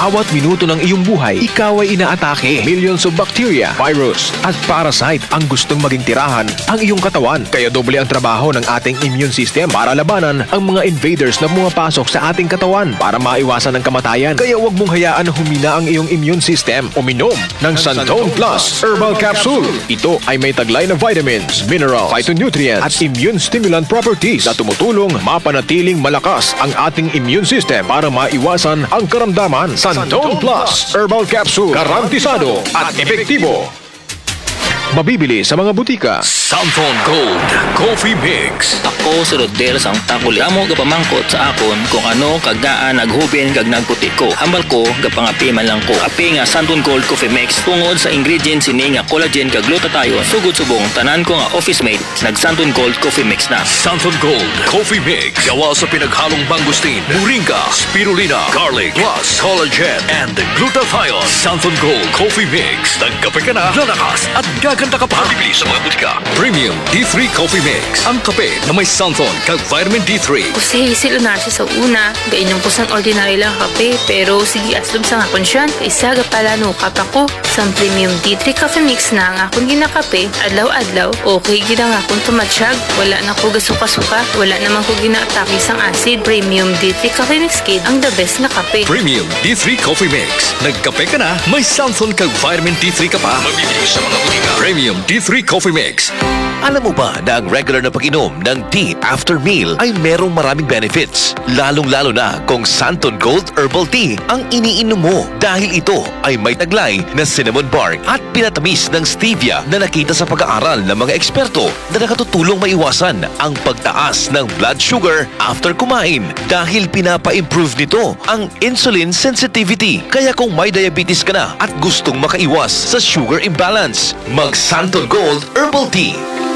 bawat minuto ng iyong buhay, ikaw ay inaatake. Millions of bacteria, virus, at parasite ang gustong maging tirahan ang iyong katawan. Kaya doble ang trabaho ng ating immune system para labanan ang mga invaders na pumapasok sa ating katawan para maiwasan ang kamatayan. Kaya huwag mong hayaan na humina ang iyong immune system. Uminom ng Santone Plus Herbal Capsule. Ito ay may taglay na vitamins, minerals, phytonutrients, at immune stimulant properties na tumutulong mapanatiling malakas ang ating immune system para maiwasan ang karamdaman. Santone Plus Herbal Capsule. Garantisado at epektibo. Mabibili sa mga butika. Santon Gold Coffee Mix. Ako si Rodel sang takuli. Amo gapamangkot sa akon kung ano kagaan naghubin kag nagputi ko. Hambal ko gapangapi man lang ko. Api nga Santon Gold Coffee Mix tungod sa ingredients ini nga collagen kag glutathione. Sugod subong tanan ko nga office mate nag Santon Gold Coffee Mix na. Santon Gold Coffee Mix. Gawa sa pinaghalong mangustin, moringa, spirulina, garlic, plus collagen and glutathione. Santon Gold Coffee Mix. Nagkape ka na, lalakas at gaganda ka pa. Bibili sa mga butika. Premium D3 Coffee Mix. Ang kape na may Santon kag vitamin D3. Kasi sila na siya sa una, gainom ko sang ordinary lang kape, pero sige aslom sa nga konsyan, isa pala no kapa ko, sang premium D3 coffee mix na ang akong ginakape, adlaw-adlaw, okay gina nga akong tumatsyag, wala na ko gasuka-suka, wala naman ko ginaatake sang acid, premium D3 coffee mix kid, ang the best na kape. Premium D3 Coffee Mix. Nagkape ka na, may Santon kag vitamin D3 ka pa. Mabibili sa mga butika. Premium D3 Coffee Mix. Alam mo ba na ang regular na pag-inom ng tea after meal ay merong maraming benefits? Lalong-lalo na kung Santon Gold Herbal Tea ang iniinom mo dahil ito ay may taglay na cinnamon bark at pinatamis ng stevia na nakita sa pag-aaral ng mga eksperto na nakatutulong maiwasan ang pagtaas ng blood sugar after kumain dahil pinapa-improve nito ang insulin sensitivity. Kaya kung may diabetes ka na at gustong makaiwas sa sugar imbalance, mag Santon Gold Herbal Tea.